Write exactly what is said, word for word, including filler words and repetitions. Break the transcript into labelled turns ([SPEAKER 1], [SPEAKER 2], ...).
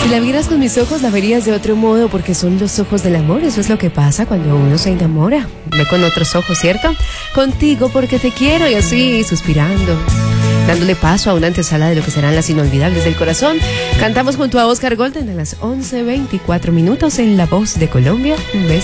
[SPEAKER 1] Si la vieras con mis ojos, la verías de otro modo, porque son los ojos del amor. Eso es lo que pasa cuando uno se enamora. Ve con otros ojos, ¿cierto? Contigo porque te quiero, y así, suspirando, dándole paso a una antesala de lo que serán las inolvidables del corazón. Cantamos junto a Oscar Golden a las once veinticuatro minutos en La Voz de Colombia. Un beso.